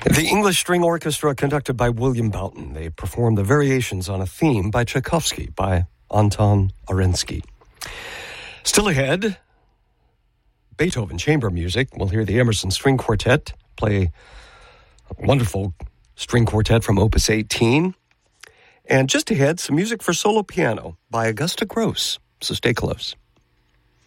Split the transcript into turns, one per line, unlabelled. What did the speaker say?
The English String Orchestra, conducted by William Boughton, they performed the variations on a theme by Tchaikovsky by Anton Arensky. Still ahead, Beethoven chamber music. We'll hear the Emerson String Quartet play a wonderful string quartet from Opus 18. And just ahead, some music for solo piano by Augusta Gross. So stay close.